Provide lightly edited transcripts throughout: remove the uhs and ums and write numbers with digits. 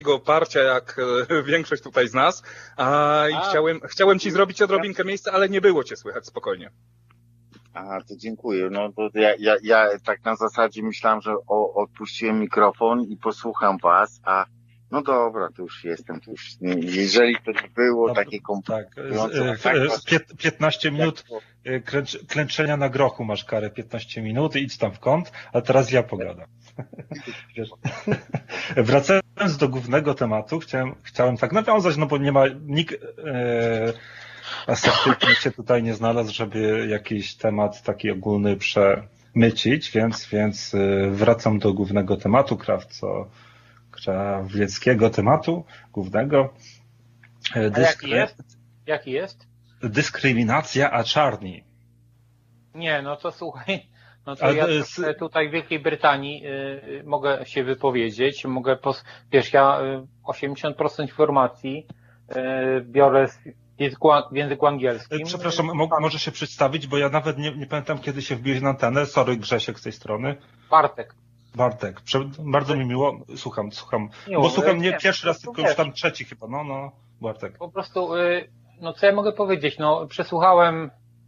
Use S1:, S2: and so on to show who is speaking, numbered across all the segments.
S1: parcia jak większość tutaj z nas, i chciałem ci zrobić odrobinkę miejsca, ale nie było cię słychać, spokojnie.
S2: Aha, to dziękuję. No to ja tak na zasadzie myślałem, że odpuściłem mikrofon i posłucham was, a no dobra, to już jestem, to już jeżeli to nie było takie komplikujące...
S3: Tak, 15 minut klęczenia na grochu masz karę, 15 minut, idź tam w kąt, a teraz ja pogadam. Wracając do głównego tematu, chciałem tak nawiązać, no bo nie ma nikt asertywnie się tutaj nie znalazł, żeby jakiś temat taki ogólny przemycić, więc wracam do głównego tematu, krawieckiego tematu głównego.
S4: Jaki jest?
S3: Dyskryminacja a czarni.
S4: Nie, no to słuchaj, no to ja tutaj w Wielkiej Brytanii mogę się wypowiedzieć, wiesz, ja 80% informacji biorę w języku angielskim.
S3: Przepraszam, może się przedstawić, bo ja nawet nie pamiętam, kiedy się wbiłeś na antenę. Sorry, Grzesiek z tej strony.
S4: Bartek,
S3: bardzo mi miło. Słucham. Bo słucham nie pierwszy raz, tylko już tam trzeci chyba. No, Bartek.
S4: Po prostu, no co ja mogę powiedzieć? No, przesłuchałem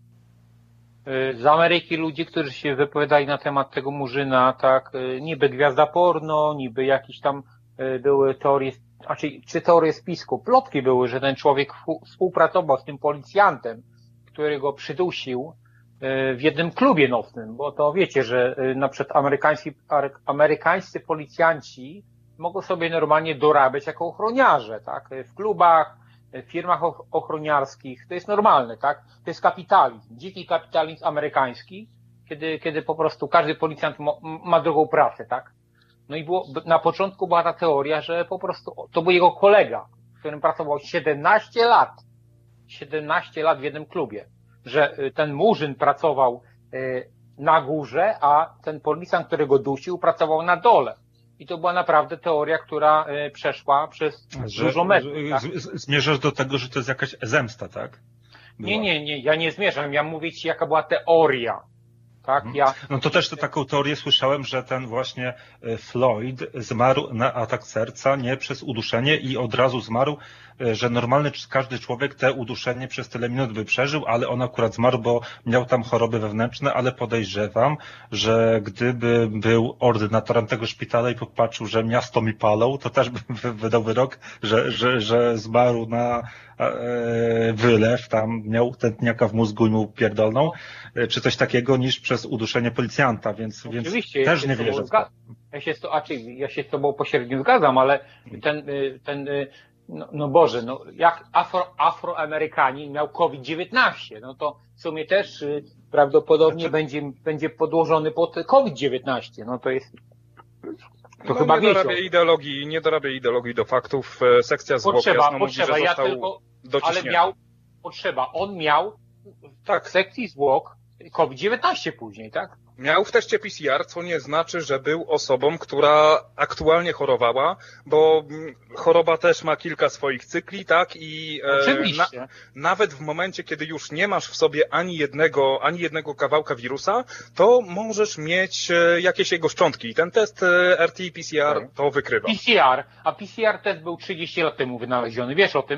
S4: z Ameryki ludzi, którzy się wypowiadali na temat tego Murzyna, tak, niby gwiazda porno, niby jakieś tam były teorie, czy teorie spisku, plotki były, że ten człowiek współpracował z tym policjantem, który go przydusił w jednym klubie nocnym, bo to wiecie, że na przykład amerykańscy policjanci mogą sobie normalnie dorabiać jako ochroniarze, tak, w klubach, w firmach ochroniarskich, to jest normalne, tak, to jest kapitalizm, dziki kapitalizm amerykański, kiedy po prostu każdy policjant ma drugą pracę, tak. No i na początku była ta teoria, że po prostu to był jego kolega, z którym pracował 17 lat w jednym klubie, że ten Murzyn pracował na górze, a ten policjant, który go dusił, pracował na dole. I to była naprawdę teoria, która przeszła przez dużo metrów. Tak?
S3: Zmierzasz do tego, że to jest jakaś zemsta, tak?
S4: Nie, ja nie zmierzam. Ja mówię ci, jaka była teoria. Tak,
S3: No to też taką teorię słyszałem, że ten właśnie Floyd zmarł na atak serca, nie przez uduszenie i od razu zmarł, że normalny każdy człowiek te uduszenie przez tyle minut by przeżył, ale on akurat zmarł, bo miał tam choroby wewnętrzne, ale podejrzewam, że gdyby był ordynatorem tego szpitala i popatrzył, że miasto mi palą, to też by wydał wyrok, że zmarł na wylew, tam miał tętniaka w mózgu i mu pierdolną, czy coś takiego, niż przez uduszenie policjanta, więc też nie wierzę w to.
S4: Ja się z tobą pośrednio zgadzam, ale no Boże, no jak Afroamerykanin miał COVID-19, no to w sumie też prawdopodobnie będzie podłożony pod COVID-19, no to jest... To chyba
S1: nie dorabia ideologii do faktów. Sekcja zwłok jasno mówi, że został dociśnięty.
S4: Ale on miał w sekcji zwłok COVID-19 później, tak?
S1: Miał w teście PCR, co nie znaczy, że był osobą, która aktualnie chorowała, bo choroba też ma kilka swoich cykli, tak? I nawet w momencie, kiedy już nie masz w sobie ani jednego kawałka wirusa, to możesz mieć jakieś jego szczątki. I ten test RT-PCR to wykrywa.
S4: PCR test był 30 lat temu wynaleziony. Wiesz o tym.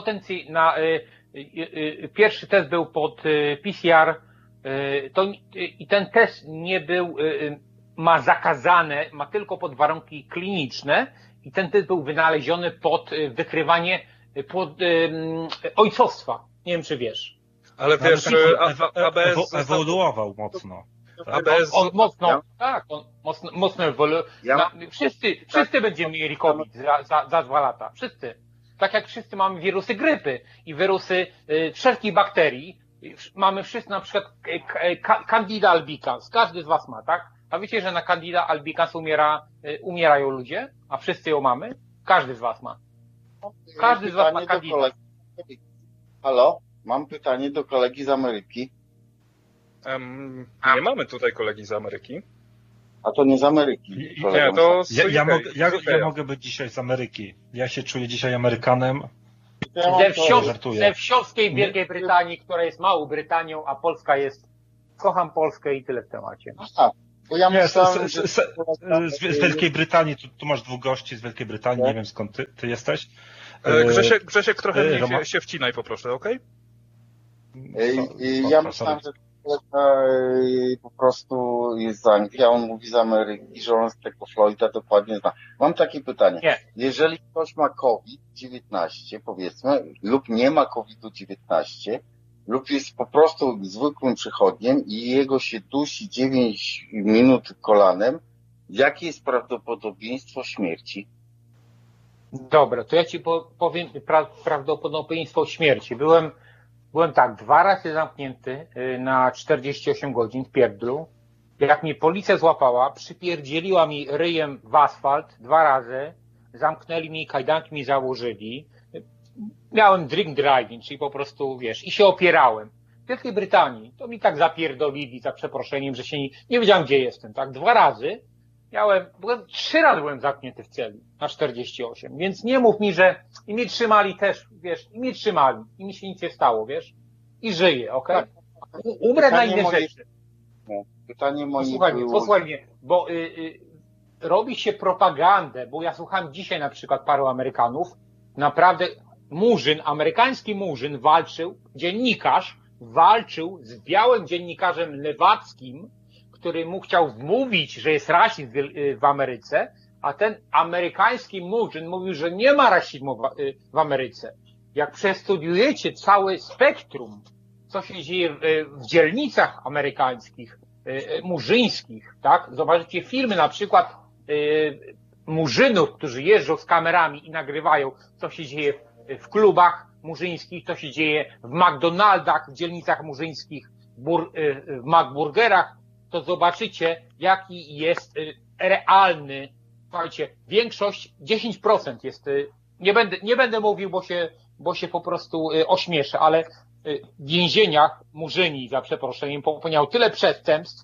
S4: Pierwszy test był pod PCR. I ten test nie był, ma tylko pod warunki kliniczne i ten test był wynaleziony pod wykrywanie ojcostwa. Nie wiem, czy wiesz.
S1: Ale wiesz, ABS
S3: ewoluował mocno.
S4: On mocno ewoluował. Wszyscy będziemy mieli COVID za 2 lata. Wszyscy. Tak jak wszyscy mamy wirusy grypy i wirusy wszelkich bakterii. Mamy wszyscy na przykład Candida albicans. Każdy z was ma, tak? A wiecie, że na Candida albicans umierają ludzie? A wszyscy ją mamy? Każdy z was ma. Każdy z was ma Candida.
S2: Halo? Mam pytanie do kolegi z Ameryki.
S1: Nie mamy tutaj kolegi z Ameryki.
S2: A to nie z Ameryki.
S1: Nie, to
S3: ja mogę być dzisiaj z Ameryki. Ja się czuję dzisiaj Amerykanem.
S4: Ze wsiowskiej Wielkiej Brytanii, która jest małą Brytanią, a Polska jest... Kocham Polskę i tyle w temacie.
S2: Aha, Bo ja myślałem,
S3: z Wielkiej Brytanii, tu masz dwóch gości z Wielkiej Brytanii, nie wiem skąd ty jesteś.
S1: Grzesiek, trochę mniej się wcinaj, poproszę, okej?
S2: Ja myślałem, że po prostu jest z Anglii, a on mówi z Ameryki, że on z tego Floyda dokładnie zna. Mam takie pytanie.
S4: Nie.
S2: Jeżeli ktoś ma COVID-19, powiedzmy, lub nie ma COVID-19, lub jest po prostu zwykłym przechodniem i jego się dusi 9 minut kolanem, jakie jest prawdopodobieństwo śmierci?
S4: Dobra, to ja ci powiem prawdopodobieństwo śmierci. Byłem tak, 2 razy zamknięty na 48 godzin w pierdlu. Jak mnie policja złapała, przypierdzieliła mi ryjem w asfalt 2 razy, zamknęli mi, kajdanki mi założyli. Miałem drink driving, czyli po prostu, wiesz, i się opierałem. W Wielkiej Brytanii to mi tak zapierdolili, za przeproszeniem, że się nie wiedziałem, gdzie jestem, tak? 2 razy 3 razy byłem zamknięty w celi na 48, więc nie mów mi, że i mnie trzymali też, wiesz, i mi się nic nie stało, wiesz, i żyję, okej? Okay? Umrę na inne rzeczy.
S2: Pytanie moje
S4: Posłuchaj mnie, bo robi się propagandę, bo ja słuchałem dzisiaj na przykład paru Amerykanów, naprawdę amerykański murzyn dziennikarz walczył z białym dziennikarzem lewackim, który mu chciał wmówić, że jest rasizm w Ameryce, a ten amerykański murzyn mówił, że nie ma rasizmu w Ameryce. Jak przestudiujecie całe spektrum, co się dzieje w dzielnicach amerykańskich, murzyńskich, tak? Zobaczycie filmy na przykład murzynów, którzy jeżdżą z kamerami i nagrywają, co się dzieje w klubach murzyńskich, co się dzieje w McDonaldach, w dzielnicach murzyńskich, w McBurgerach, to zobaczycie, jaki jest realny, słuchajcie, większość, 10% jest, nie będę mówił, bo się po prostu ośmieszę, ale w więzieniach murzyni, za przeproszeniem, popełniał tyle przestępstw,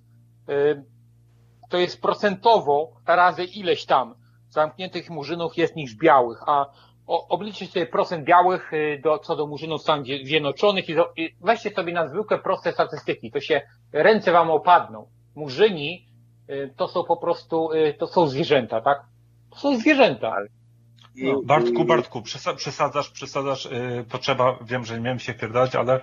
S4: to jest procentowo razy ileś tam zamkniętych murzynów jest niż białych, a obliczcie sobie procent białych co do murzynów w Stanach Zjednoczonych i weźcie sobie na zwykłe proste statystyki, to się ręce wam opadną. Murzyni to są po prostu, to są zwierzęta, tak? To są zwierzęta.
S3: No, Bartku, przesadzasz, to trzeba, wiem, że nie miałem się wpierdalać, ale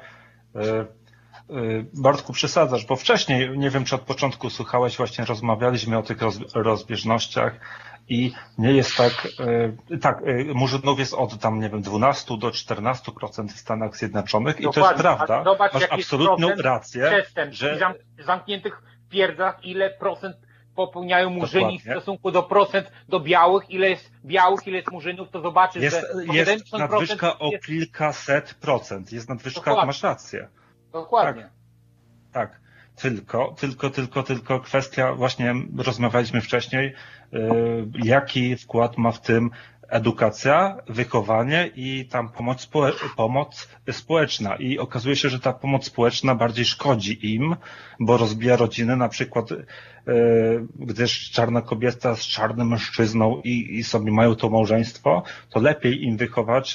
S3: Bartku, przesadzasz, bo wcześniej, nie wiem, czy od początku słuchałeś, właśnie rozmawialiśmy o tych rozbieżnościach i nie jest tak, murzynów jest od tam, nie wiem, 12 do 14% w Stanach Zjednoczonych i
S4: dokładnie.
S3: To jest prawda.
S4: Zobacz,
S3: masz absolutną rację,
S4: że zamkniętych w twierdzach, ile procent popełniają murzyni w stosunku do procent do białych, ile jest białych, ile jest murzynów, to zobaczysz,
S3: jest nadwyżka o kilkaset procent. Jest nadwyżka, dokładnie. Masz rację.
S4: Dokładnie.
S3: Tak. Tylko kwestia, właśnie rozmawialiśmy wcześniej, jaki wkład ma w tym edukacja, wychowanie i tam pomoc społeczna. I okazuje się, że ta pomoc społeczna bardziej szkodzi im, bo rozbija rodziny, na przykład gdyż czarna kobieta z czarnym mężczyzną i sobie mają to małżeństwo, to lepiej im wychować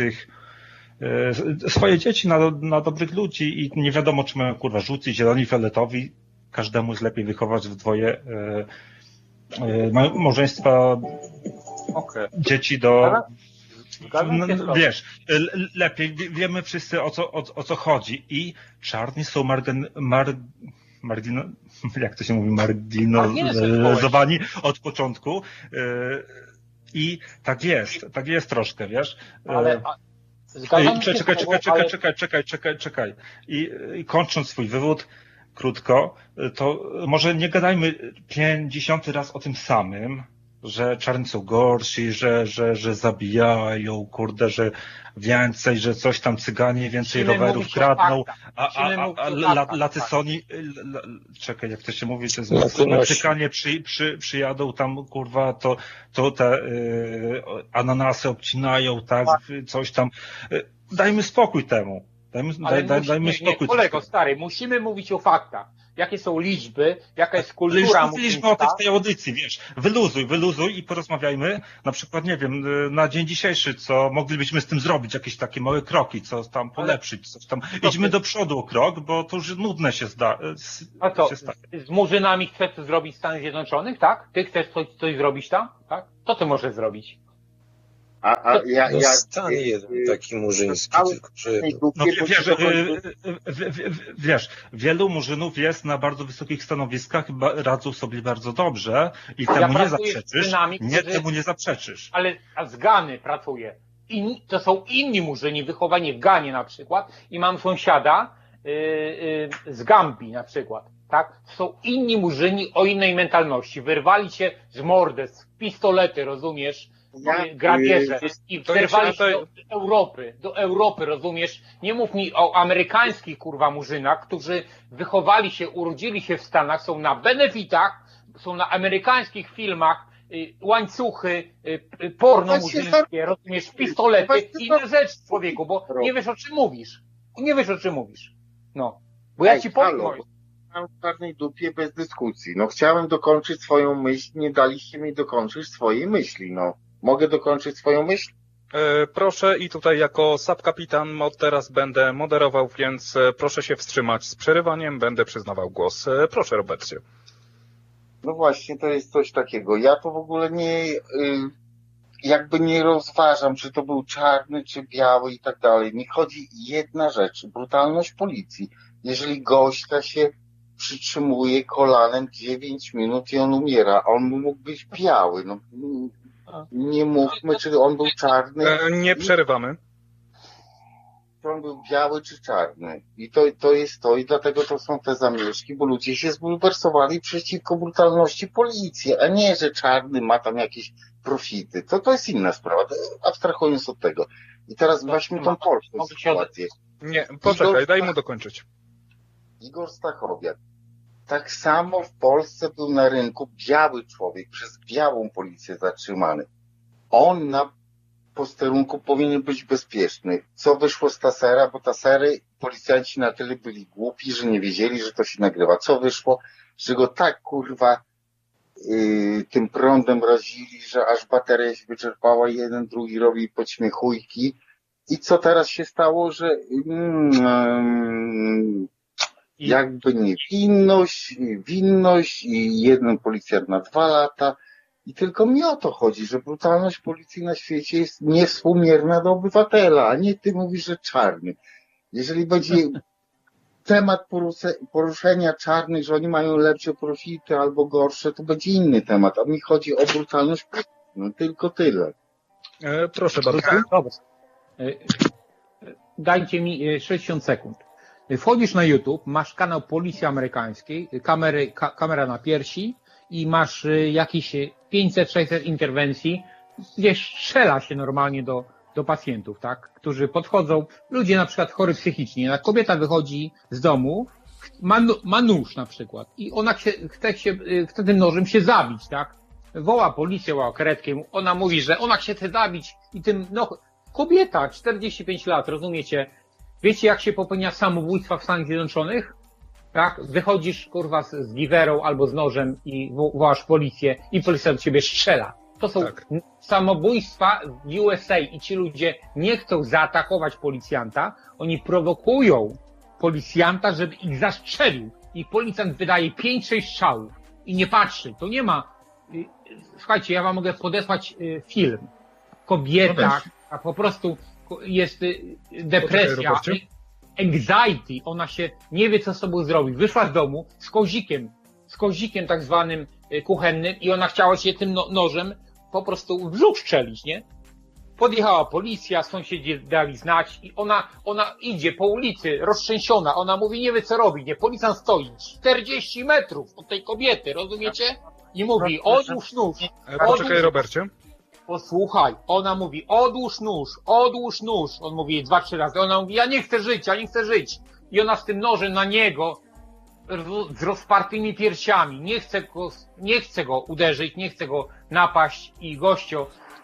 S3: swoje dzieci na dobrych ludzi i nie wiadomo, czy mają żółci, zieloni, fioletowi. Każdemu jest lepiej wychować w dwoje małżeństwa dzieci do... Wiesz, lepiej wiemy wszyscy o co chodzi i czarni są jak to się mówi, marginalizowani od początku i tak jest troszkę, wiesz.
S4: Ale...
S3: Czekaj. I kończąc swój wywód krótko, to może nie gadajmy 50 raz o tym samym, że czarni są gorsi, że zabijają, że więcej, że coś tam cyganie więcej rowerów kradną, a latysoni, czekaj, jak to się mówi, że Meksycznie przyjadą tam, to te ananasy obcinają, tak, coś tam. Dajmy spokój temu. Dajmy spokój.
S4: Kolego, stary, musimy mówić o faktach. jakie są liczby, jaka jest kultura
S3: murzyńska. Liczby o tej w tej audycji, wiesz, wyluzuj i porozmawiajmy, na przykład, nie wiem, na dzień dzisiejszy, co moglibyśmy z tym zrobić, jakieś takie małe kroki, co tam polepszyć, coś tam, idźmy do przodu o krok, bo to już nudne się
S4: A co, z murzynami chcesz coś zrobić w Stanach Zjednoczonych, tak? Ty chcesz coś zrobić tam, tak? Co ty możesz zrobić?
S5: Stanie jeden taki murzyński, tylko że...
S3: No, wiesz, wielu murzynów jest na bardzo wysokich stanowiskach, radzą sobie bardzo dobrze i temu nie zaprzeczysz, temu nie zaprzeczysz.
S4: Ale z Gany pracuję. To są inni murzyni, wychowani w Ganie na przykład i mam sąsiada z Gambii na przykład, tak? Są inni murzyni o innej mentalności. Wyrwali się z mordę, z pistolety, rozumiesz? Grabieże i wyrwali się do Europy, rozumiesz? Nie mów mi o amerykańskich kurwa murzynach, którzy wychowali się, urodzili się w Stanach, są na benefitach, są na amerykańskich filmach, łańcuchy, porno murzyńskie, rozumiesz, pistolety, inne rzeczy, człowieku, bo nie wiesz o czym mówisz. Nie wiesz o czym mówisz. No. Bo ja ci powiem.
S2: W czarnej dupie bez dyskusji. No chciałem dokończyć swoją myśl, nie daliście mi dokończyć swojej myśli, no. Mogę dokończyć swoją myśl?
S1: Proszę i tutaj jako subkapitan teraz będę moderował, więc proszę się wstrzymać z przerywaniem, będę przyznawał głos. Proszę, Robercie.
S2: No właśnie, to jest coś takiego. Ja to w ogóle jakby nie rozważam, czy to był czarny, czy biały i tak dalej. Mi chodzi jedna rzecz, brutalność policji. Jeżeli gościa się przytrzymuje kolanem 9 minut i on umiera, on mógł być biały, no. Nie mówmy, czy on był czarny.
S1: Nie przerywamy.
S2: Czy on był biały, czy czarny. I to jest to i dlatego to są te zamieszki, bo ludzie się zbulwersowali przeciwko brutalności policji, a nie, że czarny ma tam jakieś profity. To jest inna sprawa, abstrahując od tego. I teraz weźmy tą polską sytuację.
S1: Nie, poczekaj, daj mu dokończyć.
S2: Igor Stachowiak. Tak samo w Polsce był na rynku biały człowiek, przez białą policję zatrzymany. On na posterunku powinien być bezpieczny. Co wyszło z Tasera? Bo Tasery policjanci na tyle byli głupi, że nie wiedzieli, że to się nagrywa. Co wyszło? Że go tak kurwa tym prądem razili, że aż bateria się wyczerpała, jeden, drugi robi podśmiechujki. I co teraz się stało, że jakby winność i jeden policjant na 2 lata. I tylko mi o to chodzi, że brutalność policji na świecie jest niewspółmierna do obywatela, a nie ty mówisz, że czarny. Jeżeli będzie temat poruszenia czarnych, że oni mają lepsze profity albo gorsze, to będzie inny temat, a mi chodzi o brutalność policji. No tylko tyle.
S1: Proszę bardzo.
S4: Dobra. Dajcie mi 60 sekund. Wchodzisz na YouTube, masz kanał Policji Amerykańskiej, kamera na piersi i masz jakieś 500-600 interwencji, gdzie strzela się normalnie do pacjentów, tak? Którzy podchodzą, ludzie na przykład chory psychicznie, kobieta wychodzi z domu, ma nóż na przykład i ona chce tym nożem się zabić, tak? Woła policję, woła karetkę, ona mówi, że ona chce zabić i tym, kobieta, 45 lat, rozumiecie? Wiecie, jak się popełnia samobójstwa w Stanach Zjednoczonych? Tak? Wychodzisz, kurwa, z giwerą albo z nożem i wołasz policję i policja do ciebie strzela. To są samobójstwa w USA i ci ludzie nie chcą zaatakować policjanta, oni prowokują policjanta, żeby ich zastrzelił. I policjant wydaje 5-6 strzałów i nie patrzy. To nie ma... Słuchajcie, ja wam mogę podesłać film. Kobieta, a po prostu jest depresja, anxiety, ona się nie wie, co z sobą zrobić. Wyszła z domu z kozikiem tak zwanym kuchennym i ona chciała się tym nożem po prostu w brzuch strzelić, nie? Podjechała policja, sąsiedzi dali znać i ona idzie po ulicy roztrzęsiona, ona mówi, nie wie co robi, nie? Policjant stoi 40 metrów od tej kobiety, rozumiecie? I mówi, odłóż nóż.
S1: Poczekaj, Robercie.
S4: Posłuchaj, ona mówi, odłóż nóż. On mówi 2-3 razy. Ona mówi, ja nie chcę żyć. I ona z tym nożem na niego, z rozpartymi piersiami, nie chce go uderzyć, nie chce go napaść i gościo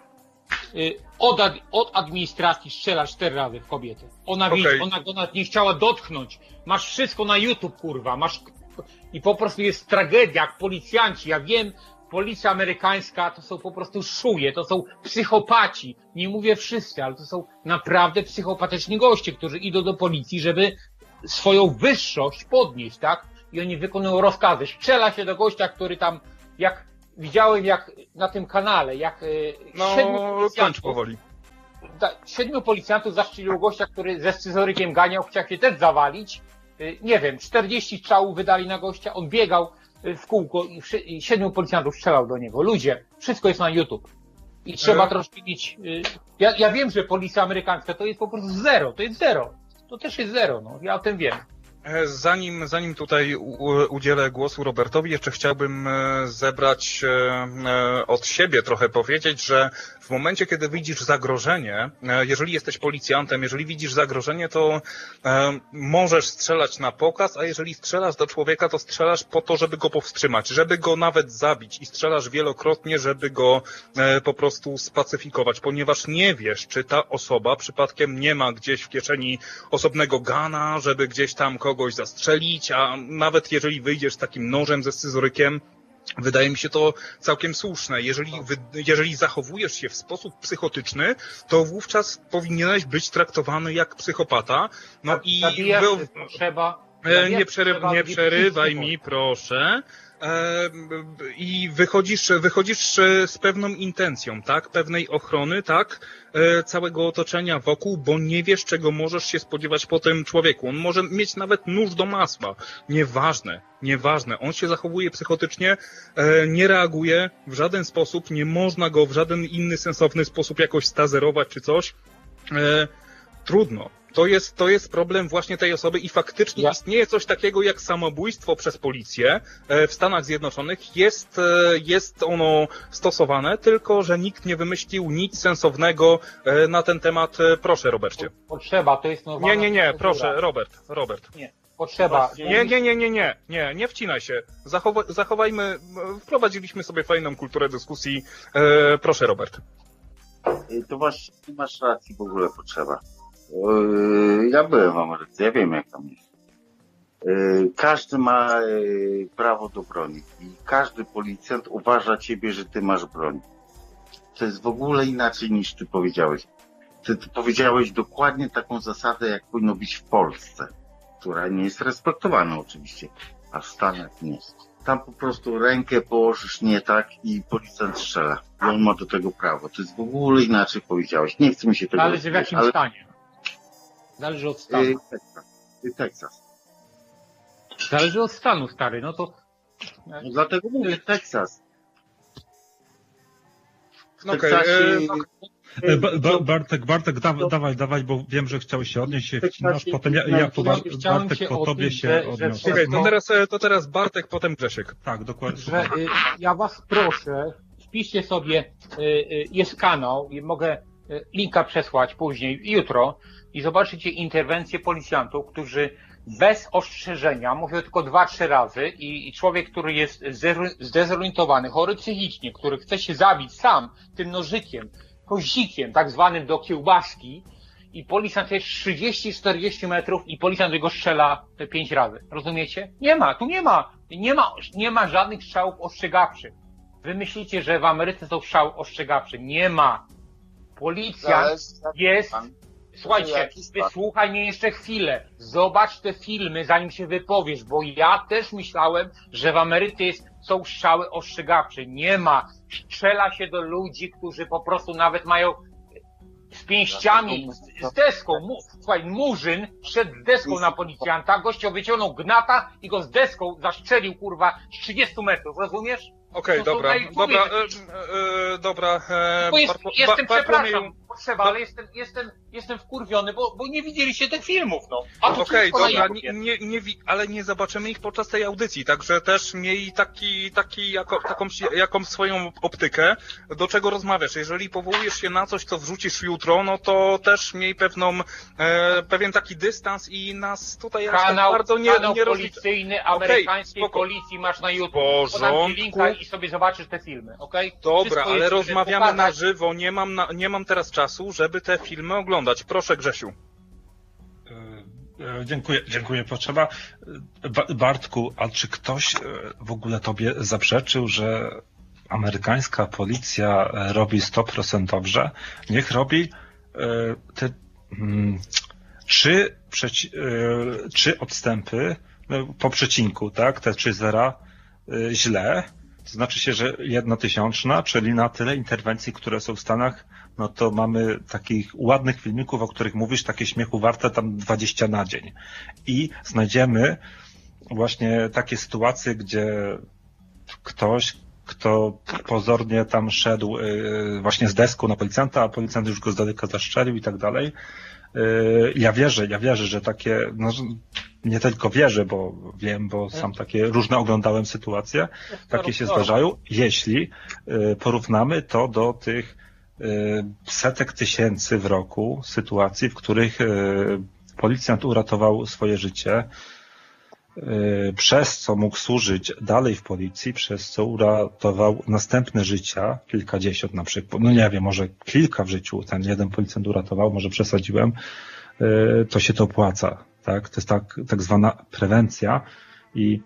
S4: od administracji strzela 4 razy w kobietę. Ona widzi, ona go nie chciała dotknąć. Masz wszystko na YouTube, kurwa, masz i po prostu jest tragedia, jak policjanci, ja wiem, policja amerykańska to są po prostu szuje, to są psychopaci, nie mówię wszyscy, ale to są naprawdę psychopatyczni goście, którzy idą do policji, żeby swoją wyższość podnieść, tak? I oni wykonują rozkazy. Strzela się do gościa, który tam, jak widziałem, jak na tym kanale, jak
S1: kończ powoli.
S4: 7 policjantów zastrzeliło gościa, który ze scyzorykiem ganiał, chciał się też zawalić. Nie wiem, 40 strzałów wydali na gościa, on biegał w kółko i 7 policjantów strzelał do niego. Ludzie, wszystko jest na YouTube. I trzeba troszkę mieć... Ja wiem, że policja amerykańska to jest po prostu zero, to jest zero. To też jest zero, no, ja o tym wiem.
S1: Zanim tutaj udzielę głosu Robertowi, jeszcze chciałbym zebrać od siebie trochę powiedzieć, że w momencie, kiedy widzisz zagrożenie, jeżeli jesteś policjantem, jeżeli widzisz zagrożenie, to możesz strzelać na pokaz, a jeżeli strzelasz do człowieka, to strzelasz po to, żeby go powstrzymać, żeby go nawet zabić i strzelasz wielokrotnie, żeby go po prostu spacyfikować, ponieważ nie wiesz, czy ta osoba przypadkiem nie ma gdzieś w kieszeni osobnego gana, żeby gdzieś tam kogoś zastrzelić, a nawet jeżeli wyjdziesz z takim nożem ze scyzorykiem, wydaje mi się to całkiem słuszne. Jeżeli zachowujesz się w sposób psychotyczny, to wówczas powinieneś być traktowany jak psychopata. No i nie przerywaj mi, proszę. I wychodzisz z pewną intencją, tak? Pewnej ochrony, tak? Całego otoczenia wokół, bo nie wiesz, czego możesz się spodziewać po tym człowieku. On może mieć nawet nóż do masła. Nieważne. On się zachowuje psychotycznie, nie reaguje w żaden sposób, nie można go w żaden inny sensowny sposób jakoś stazerować czy coś. Trudno. To jest problem właśnie tej osoby i faktycznie istnieje coś takiego jak samobójstwo przez policję w Stanach Zjednoczonych. Jest ono stosowane, tylko że nikt nie wymyślił nic sensownego na ten temat. Proszę, Robercie.
S4: Potrzeba, to jest normalna
S1: Nie, proszę, Robert.
S4: Nie, potrzeba.
S1: Nie wcinaj się. Wprowadziliśmy sobie fajną kulturę dyskusji. Proszę, Robert.
S2: To właśnie masz racji, w ogóle potrzeba. Ja byłem w Ameryce, ja wiem jak tam jest. Każdy ma prawo do broni i każdy policjant uważa ciebie, że ty masz broń. To jest w ogóle inaczej niż ty powiedziałeś. Ty powiedziałeś dokładnie taką zasadę, jak powinno być w Polsce, która nie jest respektowana oczywiście, a w Stanach nie jest. Tam po prostu rękę położysz nie tak i policjant strzela. I on ma do tego prawo. To jest w ogóle inaczej powiedziałeś. Nie chcę mi się tego
S4: Zależy w jakim stanie. Zależy od stanu.
S2: Teksas.
S4: Zależy od stanu, stary, no to...
S2: No dlatego mówię Teksas.
S3: Bartek, dawaj, bo wiem, że chciałeś się odnieść, się wcinasz, potem ja Bartek po tobie się odniosę.
S1: To teraz Bartek, potem Grzesiek.
S3: Tak, dokładnie.
S4: Ja was proszę, wpiszcie sobie, jest kanał, mogę linka przesłać później, jutro, i zobaczycie interwencje policjantów, którzy bez ostrzeżenia, mówię tylko 2-3 razy, i człowiek, który jest zdezorientowany, chory psychicznie, który chce się zabić sam tym nożykiem, kozikiem, tak zwanym do kiełbaski, i policjant jest 30-40 metrów i policjant go strzela 5 razy. Rozumiecie? Nie ma żadnych strzałów ostrzegawczych. Wy myślicie, że w Ameryce są strzały ostrzegawcze. Nie ma. Policjant jest... Słuchajcie, wysłuchaj mnie jeszcze chwilę. Zobacz te filmy, zanim się wypowiesz, bo ja też myślałem, że w Ameryce są strzały ostrzegawcze. Nie ma. Strzela się do ludzi, którzy po prostu nawet mają z pięściami, z deską. Słuchaj, Murzyn szedł z deską na policjanta, gościu wyciągnął gnata i go z deską zastrzelił, kurwa, z 30 metrów. Rozumiesz?
S1: Okej, dobra.
S4: Jestem, przepraszam, potrzeba, ale jestem wkurwiony, bo nie widzieliście tych filmów, no.
S1: Okej, dobra, ale nie zobaczymy ich podczas tej audycji, także też miej taką swoją optykę, do czego rozmawiasz. Jeżeli powołujesz się na coś, co wrzucisz jutro, no to też miej pewien taki dystans i nas tutaj
S4: kanał,
S1: tak bardzo
S4: nie policyjny amerykańskiej policji masz na YouTube. Podam ci linka i sobie zobaczysz te filmy, okej?
S1: Dobra, ale rozmawiamy na żywo, nie mam teraz czasu, żeby te filmy oglądać. Proszę, Grzesiu.
S3: Dziękuję. Potrzeba. Bartku, a czy ktoś w ogóle tobie zaprzeczył, że amerykańska policja robi 100% dobrze? Niech robi trzy odstępy po przecinku, tak? Te 3 zera źle. To znaczy się, że 1/1000, czyli na tyle interwencji, które są w Stanach, no to mamy takich ładnych filmików, o których mówisz, takie śmiechu warte tam 20 na dzień. I znajdziemy właśnie takie sytuacje, gdzie ktoś, kto pozornie tam szedł właśnie z deską na policjanta, a policjant już go z daleka zastrzelił i tak dalej. Ja wierzę, że takie, no nie tylko wierzę, bo wiem, bo sam takie różne oglądałem sytuacje, takie się zdarzają, jeśli porównamy to do tych setek tysięcy w roku sytuacji, w których policjant uratował swoje życie, przez co mógł służyć dalej w policji, przez co uratował następne życia, kilkadziesiąt na przykład, no nie wiem, może kilka w życiu ten jeden policjant uratował, może przesadziłem, to się to opłaca, tak? To jest tak zwana prewencja i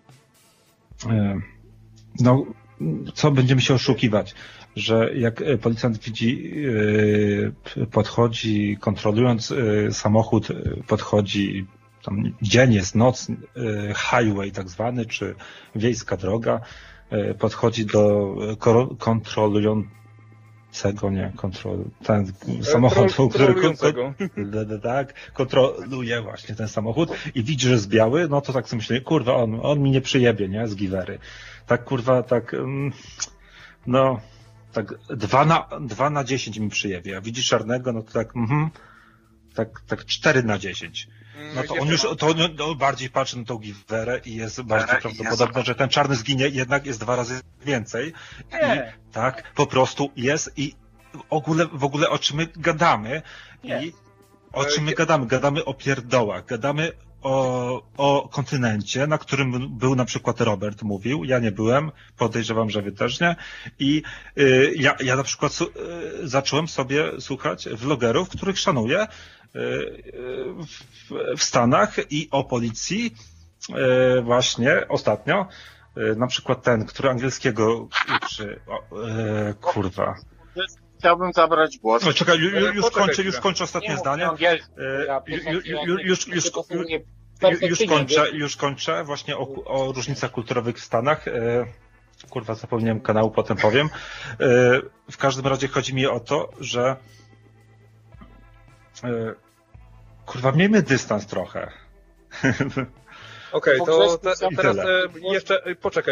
S3: no, co będziemy się oszukiwać, że jak policjant widzi, podchodzi, kontrolując samochód, podchodzi tam dzień jest, noc, highway tak zwany, czy wiejska droga, podchodzi do kontrolującego, ten samochód, który kontroluje właśnie ten samochód i widzi, że jest biały, no to tak sobie myślę, kurwa, on mi nie przyjebie, nie, z giwery. Tak, kurwa, tak, no, tak 2 na 10 mi przyjebie, a widzi czarnego, no to tak 4 na 10. No to on już bardziej patrzy na tą giwerę i jest bardziej prawdopodobne, że ten czarny zginie, jednak jest 2 razy więcej. I tak po prostu jest i w ogóle o czym my gadamy i o czym my gadamy? Gadamy o pierdołach, gadamy o kontynencie, na którym był na przykład Robert mówił, ja nie byłem, podejrzewam, że wy też nie i ja na przykład zacząłem sobie słuchać vlogerów, których szanuję w Stanach i o policji właśnie ostatnio, na przykład ten, który angielskiego uczy, kurwa.
S2: Chciałbym zabrać głos.
S3: No, czekaj, już kończę ostatnie zdanie. Już kończę właśnie o różnicach kulturowych w Stanach. Kurwa, zapomniałem kanału, potem powiem. W każdym razie chodzi mi o to, że kurwa, miejmy dystans trochę.
S1: Okej, to teraz jeszcze poczekaj,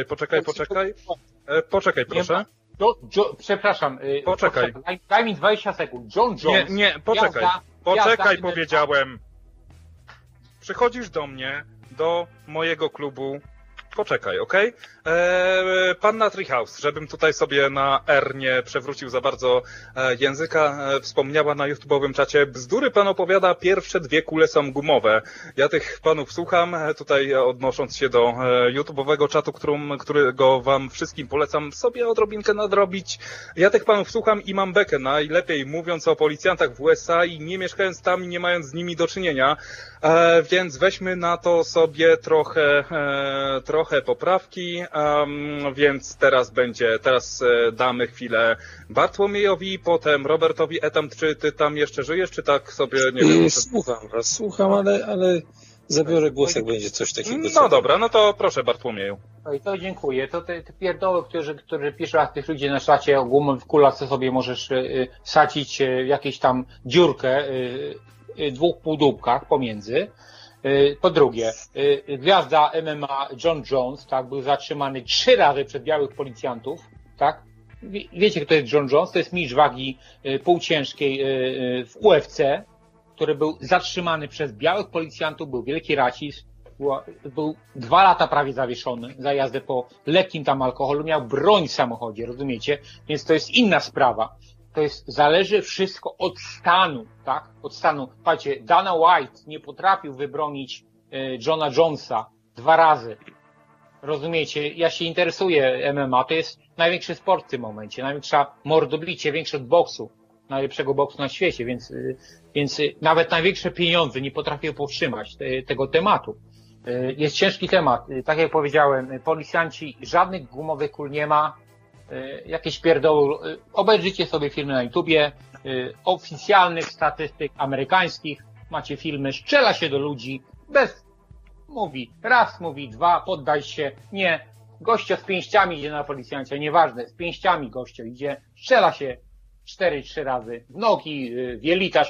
S1: proszę.
S4: Przepraszam.
S1: Poczekaj.
S4: Daj mi 20 sekund. John Jones.
S1: Nie, poczekaj, powiedziałem. Przychodzisz do mnie, do mojego klubu. Poczekaj, okej? Panna Treehouse, żebym tutaj sobie na R nie przewrócił za bardzo języka, wspomniała na YouTube'owym czacie, bzdury pan opowiada, pierwsze 2 kule są gumowe. Ja tych panów słucham, tutaj odnosząc się do YouTube'owego czatu, którego wam wszystkim polecam sobie odrobinkę nadrobić. Ja tych panów słucham i mam bekę, najlepiej mówiąc o policjantach w USA i nie mieszkając tam i nie mając z nimi do czynienia, więc weźmy na to sobie trochę poprawki, więc teraz damy chwilę Bartłomiejowi, potem Robertowi. Czy ty tam jeszcze żyjesz, czy tak sobie, nie wiem?
S5: Słucham, ale zabiorę głos, jak będzie coś takiego.
S1: No dobra, no to proszę, Bartłomieju.
S4: I to dziękuję. To te pierdoły, którzy piszą, a tych ludzi na czacie o gumowych kulach, co sobie możesz sadzić jakieś tam dziurkę 2 półdóbkach pomiędzy. Po drugie, gwiazda MMA John Jones, tak, był zatrzymany 3 razy przez białych policjantów, tak? Wiecie, kto jest John Jones? To jest mistrz wagi półciężkiej w UFC, który był zatrzymany przez białych policjantów, był wielki rasizm, był 2 lata prawie zawieszony za jazdę po lekkim tam alkoholu, miał broń w samochodzie, rozumiecie? Więc to jest inna sprawa. Zależy wszystko od stanu, tak? Od stanu. Patrzcie, Dana White nie potrafił wybronić Johna Jonesa 2 razy. Rozumiecie? Ja się interesuję MMA, to jest największy sport w tym momencie, największa mordobicie, większe od boksu. najlepszego boksu na świecie, więc nawet największe pieniądze nie potrafią powstrzymać tego tematu. Jest ciężki temat. Tak jak powiedziałem, policjanci, żadnych gumowych kul nie ma. Jakieś pierdoły. Obejrzyjcie sobie filmy na YouTubie. Oficjalnych statystyk amerykańskich. Macie filmy, strzela się do ludzi mówi raz, mówi dwa, poddaj się. Nie. Gościa z pięściami idzie na policjancie, nieważne, z pięściami gościa idzie, strzela się 4-3 razy w nogi, w jelita